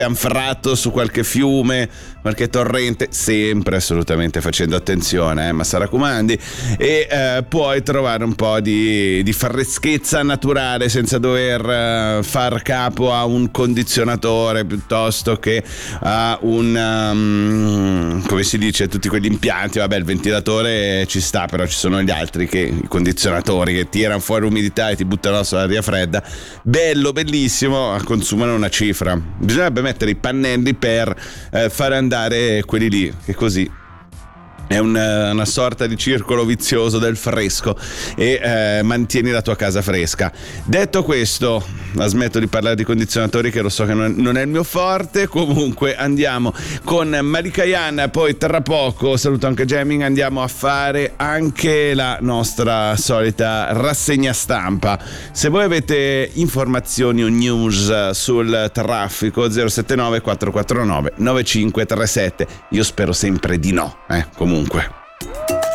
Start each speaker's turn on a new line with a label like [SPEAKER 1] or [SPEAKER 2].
[SPEAKER 1] anfratto su qualche fiume, qualche torrente, sempre assolutamente facendo attenzione, ma sarà raccomandi, e puoi trovare un po' di freschezza naturale senza dover far capo a un condizionatore piuttosto che a un come si dice, tutti quegli impianti. Vabbè, il ventilatore ci sta, però ci sono gli altri, i condizionatori che tirano fuori umidità e ti buttano sull'aria fredda. Bello, bellissimo, consumano una cifra. Bisognerebbe mettere i pannelli per fare andare quelli lì, che così è una sorta di circolo vizioso del fresco e mantieni la tua casa fresca. Detto questo, la smetto di parlare di condizionatori, che lo so che non è il mio forte. Comunque andiamo con Malika Yan, poi tra poco, saluto anche Jamming, andiamo a fare anche la nostra solita rassegna stampa. Se voi avete informazioni o news sul traffico, 079 449 9537, io spero sempre di no, comunque.